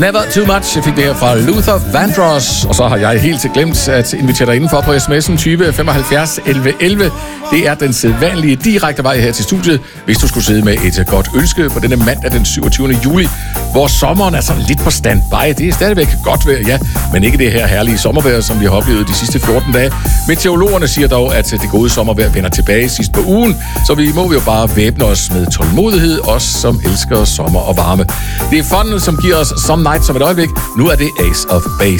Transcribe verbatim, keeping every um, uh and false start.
Never Too Much. Jeg fik det her fra Luther Vandross. Og så har jeg helt til glemt at invitere dig indenfor på sms'en tyve femoghalvfjerds elleve elleve. Det er den sædvanlige direkte vej her til studiet, hvis du skulle sidde med et godt ønske på denne mandag den syvogtyvende juli, hvor sommeren er sådan lidt på standby. Det er stadigvæk godt vejr, ja, men ikke det her herlige sommervejr, som vi har oplevet de sidste fjorten dage. Meteorologerne siger dog, at det gode sommervejr vender tilbage sidst på ugen, så vi må jo bare væbne os med tålmodighed, os som elsker sommer og varme. Det er fonden, som giver os Some Nights som et øjeblik. Nu er det Ace of Base.